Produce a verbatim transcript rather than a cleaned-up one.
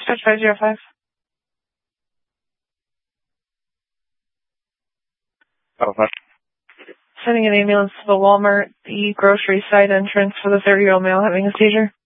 Dispatch five zero five. Oh, five. Sending an ambulance to the Walmart, the grocery side entrance for the thirty-year-old male having a seizure.